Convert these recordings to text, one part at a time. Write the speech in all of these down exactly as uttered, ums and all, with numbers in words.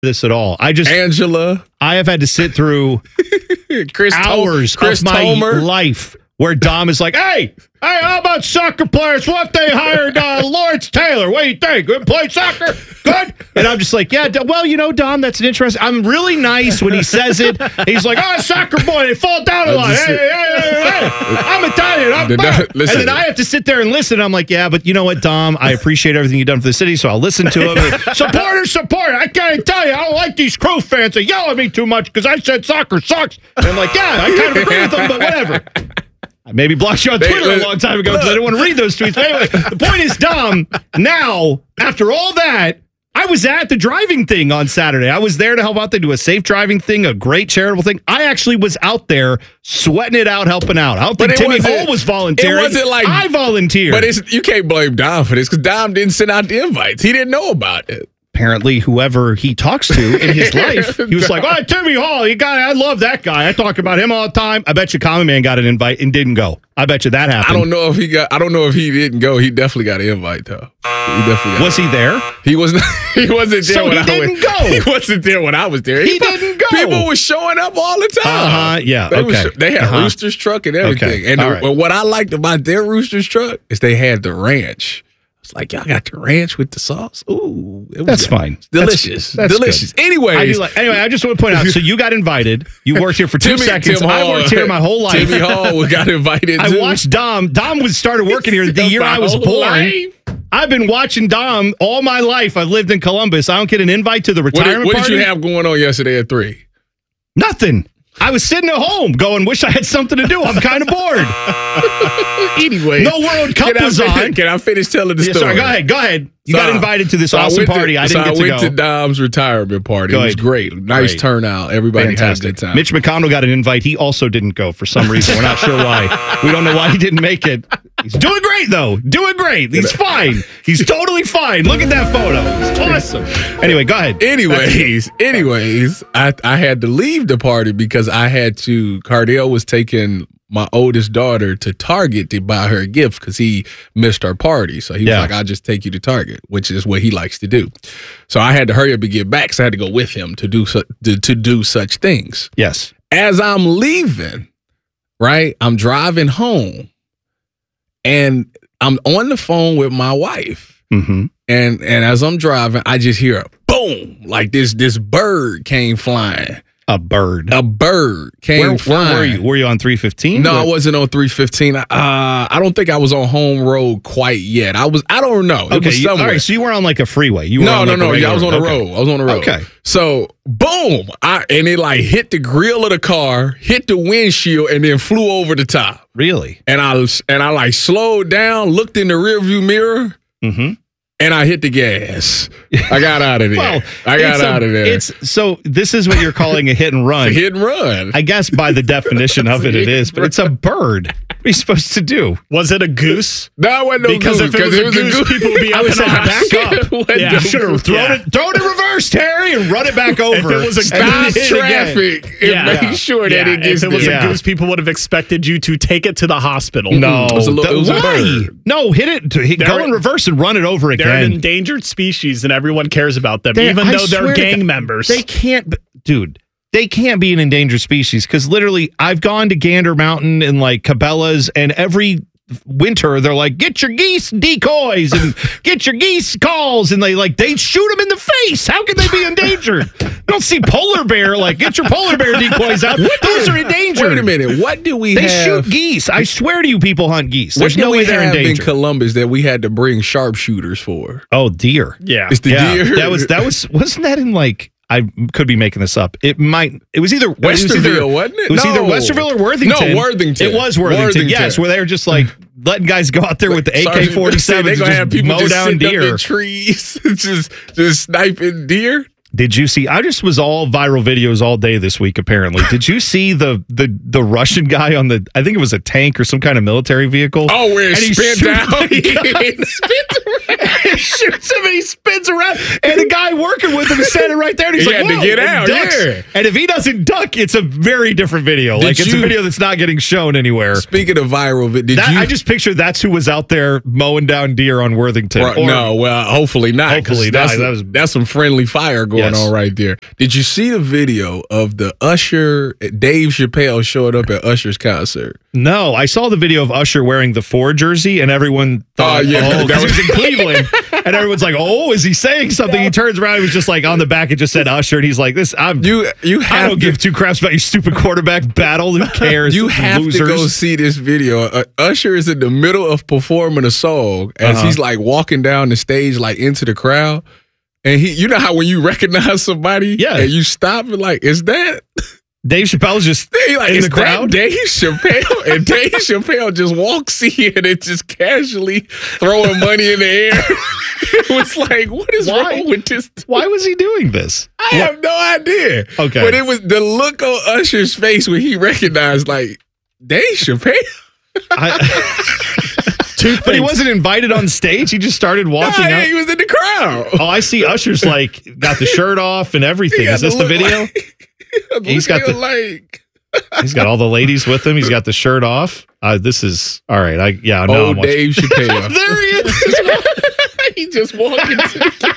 this at all. I just Angela. I have had to sit through Chris hours Chris of my Tomer. life where Dom is like, hey, hey, how about soccer players? What if they hired uh, Lawrence Taylor? What do you think? Good play soccer? Good? And I'm just like, yeah, well, you know, Dom, that's an interesting. I'm really nice when he says it. He's like, oh, soccer boy, they fall down a lot. Hey, hey, hey, hey, I'm Italian. I'm not, and then I have to sit there and listen. I'm like, yeah, but you know what, Dom? I appreciate everything you've done for the city, so I'll listen to him. Supporters, support. I can't tell you, I don't like these Crow fans. They yell at me too much because I said soccer sucks. And I'm like, yeah, I kind of agree with them, but whatever. I maybe blocked you on Twitter they, a long time ago because I didn't want to read those tweets. But anyway, the point is, Dom, now, after all that, I was at the driving thing on Saturday. I was there to help out. They do a safe driving thing, a great charitable thing. I actually was out there sweating it out, helping out. I don't think Timmy Hall was volunteering. It wasn't like I volunteered. But it's, you can't blame Dom for this because Dom didn't send out the invites. He didn't know about it. Apparently, whoever he talks to in his life, he was like, oh, Timmy Hall, you got, I love that guy. I talk about him all the time. I bet you Common Man got an invite and didn't go. I bet you that happened. I don't know if he got, I don't know if he didn't go. He definitely got an invite, though. He definitely got was he there? He was not, he wasn't there so when he I didn't was, go. He wasn't there when I was there. He, he didn't go. People were showing up all the time. Uh-huh, yeah, they okay. Was, they had uh-huh. Rooster's truck and everything. Okay. And the, right. what I liked about their Rooster's truck is they had the ranch. It's like, y'all got the ranch with the sauce. Ooh, it was that's fine. Delicious. That's, that's delicious. Good. Anyways. I do like, anyway, I just want to point out, so you got invited. You worked here for two Timmy, seconds. Tim I Hall, worked here my whole life. Timmy Hall got invited, I too. watched Dom. Dom was started working here the year I was born. Life. I've been watching Dom all my life. I've lived in Columbus. I don't get an invite to the retirement What did, what party. did you have going on yesterday at three? Nothing. I was sitting at home going, wish I had something to do. I'm kind of bored. Anyway. No World Cup can was I finish, on. Can I finish telling the yeah, story? Sorry, go ahead. Go ahead. You so, got invited to this so awesome I party. To, I didn't so get to I go. went to Dom's retirement party. Go it was ahead. great. Nice great. turnout. Everybody Fantastic. had a good time. Mitch McConnell got an invite. He also didn't go for some reason. We're not sure why. We don't know why he didn't make it. He's doing great, though. Doing great. He's fine. He's totally fine. Look at that photo. It's awesome. Anyway, go ahead. Anyways, anyways, I, I had to leave the party because I had to, Cardell was taking my oldest daughter to Target to buy her a gift because he missed our party. So he Yeah. was like, I'll just take you to Target, which is what he likes to do. So I had to hurry up and get back. So I had to go with him to do, su- to, to do such things. Yes. As I'm leaving, right, I'm driving home and I'm on the phone with my wife. Mm-hmm. And and as I'm driving, I just hear a boom, like this this bird came flying. A bird. A bird came where, flying. Where were you? Were you on three fifteen? No, I wasn't on three fifteen. Uh, I don't think I was on home road quite yet. I was. I don't know. It okay. was You, all somewhere. right. So you were on like a freeway. You were no, on no, like no. a Yeah, I was on the okay. road. I was on the road. Okay. So boom, I and it like hit the grill of the car, hit the windshield, and then flew over the top. Really? And I and I like slowed down, looked in the rearview mirror. Mm-hmm. And I hit the gas. I got out of there. Well, I got a, out of there. It's so this is what you're calling a hit and run. It's a hit and run. I guess by the definition of it, it is. But it's a bird. What are you supposed to do? Was it a goose? No, it wasn't no because goose. if it was, it was a goose, goose, people would be up and back up. Yeah. You should have thrown yeah. it, throw it in reverse, Terry, and run it back over. If it was a Stop goose, traffic and yeah. make yeah. sure that yeah. it gets If it was there. a goose, people would have expected you to take it to the hospital. No, it was a, little, it was a why? bird. No, hit it. Hit, go in reverse and run it over again. They're an endangered species, and everyone cares about them, They're, even I though they're gang God, members. They can't, dude. They can't be an endangered species because literally, I've gone to Gander Mountain and like Cabela's, and every winter they're like, get your geese decoys and get your geese calls, and they like they shoot them in the face. How can they be endangered? You don't see polar bear like get your polar bear decoys out. Those are endangered. Wait a minute. What do we they have? shoot geese. I swear to you, people hunt geese. What There's do no we way they're have in endangered. Columbus that we had to bring sharpshooters for? Oh, deer. Yeah, it's the yeah, deer. That was that was wasn't that in like. I could be making this up. It might. It was either Westerville, it was either, wasn't it? It was no. either Westerville or Worthington. No, Worthington. It was Worthington. Worthington. Yes, where they were just like letting guys go out there with the A K forty-sevens They're and gonna just have people mow just down sitting deer. up in trees, just just sniping deer. Did you see? I just was all viral videos all day this week. Apparently, did you see the the the Russian guy on the? I think it was a tank or some kind of military vehicle. Oh, where it and spin down. He spin shoots him and he spins around. And the guy working with him is standing right there. And he's He like, had to whoa, get and out, ducks. yeah. And if he doesn't duck, it's a very different video. Did like, it's you- a video that's not getting shown anywhere. Speaking of viral, did That, you? I just picture that's who was out there mowing down deer on Worthington. Right, Or- no, well, hopefully not. 'cause Hopefully that's, not. That was- that's some friendly fire going Yes. on right there. Did you see the video of the Usher, Dave Chappelle showed up at Usher's concert? No, I saw the video of Usher wearing the four jersey, and everyone thought, Oh, yeah, oh, that because was- he was in Cleveland, and everyone's like, oh, is he saying something? He turns around, he was just like on the back, it just said Usher, and he's like, this, I'm, You you I have don't to, give two craps about your stupid quarterback battle. Who cares? you have Losers. to go see this video. Uh, Usher is in the middle of performing a song as Uh-huh. he's like walking down the stage, like into the crowd. And he, you know how when you recognize somebody, Yeah. and you stop and like, is that? Dave Chappelle's just He like, in is the that crowd. Dave Chappelle? And Dave Chappelle just walks in and just casually throwing money in the air. It was like, what is Why? wrong with this? Why was he doing this? I have no idea. Okay. But it was the look on Usher's face when he recognized, like, Dave Chappelle. I, Two but he things. wasn't invited on stage. He just started walking Nah, out. he was in the crowd. Oh, I see. Usher's like got the shirt off and everything. He got Is this to the look video? like- He's got looking the- like He's got all the ladies with him. He's got the shirt off. Uh, this is all right. I yeah. No, old Dave Chappelle. There he is. He just walking. To-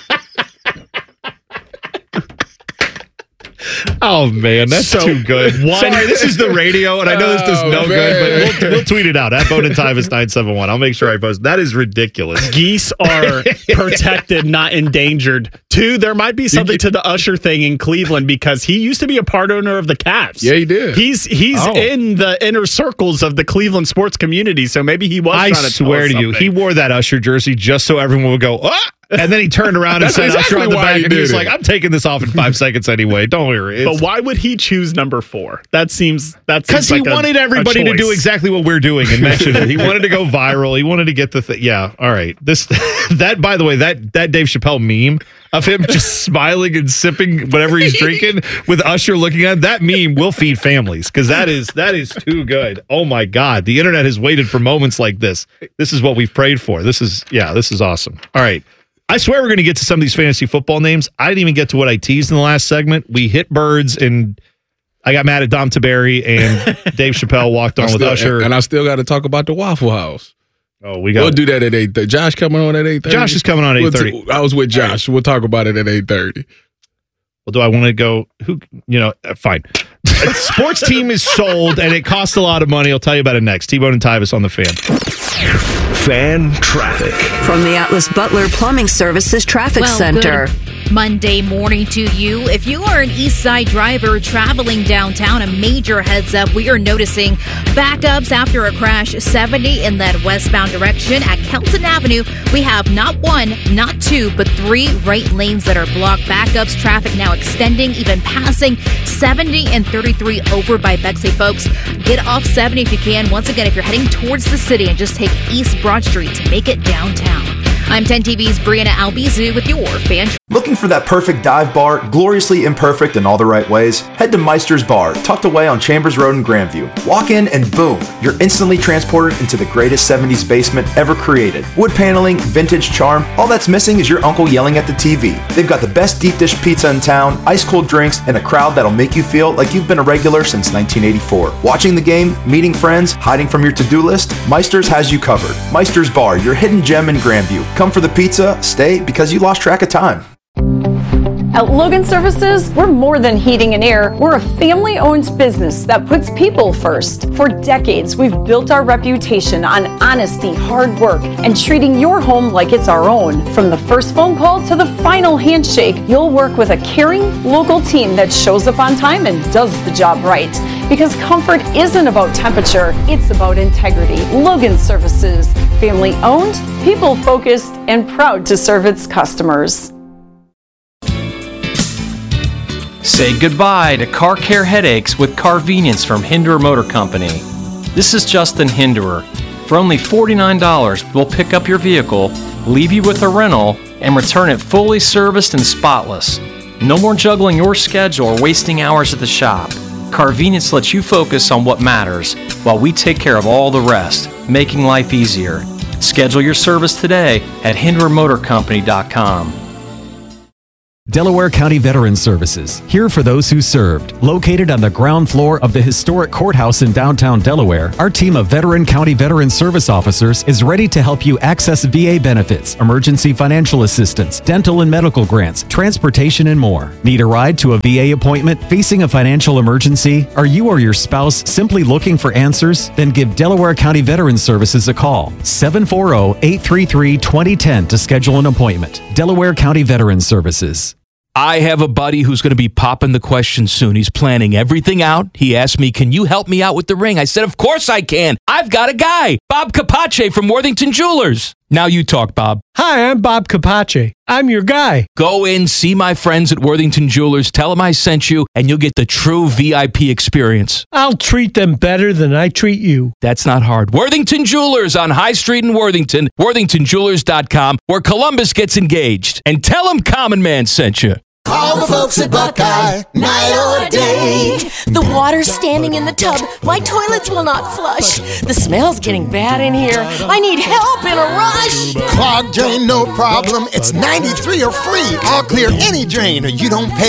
Oh man, that's So, too good. one- Sorry, this is the radio, and I know this does Oh, no man. good, but we'll, we'll tweet it out at Bone and Tyvis nine seven one. I'll make sure I post. That is ridiculous. Geese are protected, not endangered. Two, there might be something to the Usher thing in Cleveland because he used to be a part owner of the Cavs. Yeah, he did. He's he's Oh. in the inner circles of the Cleveland sports community, so maybe he was I trying to tell swear us to you, something. he wore that Usher jersey just so everyone would go, ah! And then he turned around and That's said exactly Usher on the why back, he and he was did like, it. I'm taking this off in five seconds anyway. Don't worry. But why would he choose number four? That seems that's Because he wanted everybody to do exactly what we're doing and mention it. He wanted to go viral. He wanted to get the thing. Yeah. All right. This, that, by the way, that, that Dave Chappelle meme of him just smiling and sipping whatever he's drinking with Usher looking at him, that meme will feed families because that is, that is too good. Oh my God. The internet has waited for moments like this. This is what we've prayed for. This is, yeah, this is awesome. All right. I swear we're going to get to some of these fantasy football names. I didn't even get to what I teased in the last segment. We hit birds, and I got mad at Dom Taberi, and Dave Chappelle walked on I with still- Usher. and I still got to talk about the Waffle House. oh, we We'll got do that at eight thirty. Josh coming on at eight thirty. Josh is coming on at We'll eight thirty. t- I was with Josh. We'll talk about it at eight thirty. Well, do I want to go? Who, you know, uh, fine. Sports team is sold, and it costs a lot of money. I'll tell you about it next. T-Bone and Tyvis on the Fan. Fan traffic. From the Atlas Butler Plumbing Services Traffic Well, Center. good Monday morning to you. If you are an East Side driver traveling downtown, a major heads up. We are noticing backups after a crash seventy in that westbound direction at Kelton Avenue. We have not one, not two, but three right lanes that are blocked. Backups, traffic now extending, even passing seventy and thirty-three over by Bexley. Folks, get off seventy if you can. Once again, if you're heading towards the city, and just take East Broad Street to make it downtown. I'm ten T V's Brianna Albizu with your fan. Looking for that perfect dive bar, gloriously imperfect in all the right ways? Head to Meister's Bar, tucked away on Chambers Road in Grandview. Walk in and boom, you're instantly transported into the greatest seventies basement ever created. Wood paneling, vintage charm, all that's missing is your uncle yelling at the T V. They've got the best deep dish pizza in town, ice cold drinks, and a crowd that'll make you feel like you've been a regular since nineteen eighty-four. Watching the game, meeting friends, hiding from your to-do list, Meister's has you covered. Meister's Bar, your hidden gem in Grandview. Come for the pizza, stay because you lost track of time. At Logan Services, we're more than heating and air. We're a family-owned business that puts people first. For decades, we've built our reputation on honesty, hard work, and treating your home like it's our own. From the first phone call to the final handshake, you'll work with a caring, local team that shows up on time and does the job right. Because comfort isn't about temperature, it's about integrity. Logan Services, family-owned, people-focused, and proud to serve its customers. Say goodbye to car care headaches with Carvenience from Hinderer Motor Company. This is Justin Hinderer. For only forty-nine dollars, we'll pick up your vehicle, leave you with a rental, and return it fully serviced and spotless. No more juggling your schedule or wasting hours at the shop. Carvenience lets you focus on what matters while we take care of all the rest, making life easier. Schedule your service today at hinderer motor company dot com. Delaware County Veterans Services, here for those who served. Located on the ground floor of the historic courthouse in downtown Delaware, our team of veteran county veteran service officers is ready to help you access V A benefits, emergency financial assistance, dental and medical grants, transportation, and more. Need a ride to a V A appointment? Facing a financial emergency? Are you or your spouse simply looking for answers? Then give Delaware County Veterans Services a call. seven four zero, eight three three, two zero one zero to schedule an appointment. Delaware County Veterans Services. I have a buddy who's going to be popping the question soon. He's planning everything out. He asked me, can you help me out with the ring? I said, of course I can. I've got a guy, Bob Capace from Worthington Jewelers. Now you talk, Bob. Hi, I'm Bob Capace. I'm your guy. Go in, see my friends at Worthington Jewelers, tell them I sent you, and you'll get the true V I P experience. I'll treat them better than I treat you. That's not hard. Worthington Jewelers on High Street in Worthington, worthington jewelers dot com, where Columbus gets engaged. And tell them Common Man sent you. Call the folks at Buckeye, night or day. The water's standing in the tub. My toilets will not flush. The smell's getting bad in here. I need help in a rush. Clogged drain, no problem. It's ninety-three or free. I'll clear any drain or you don't pay.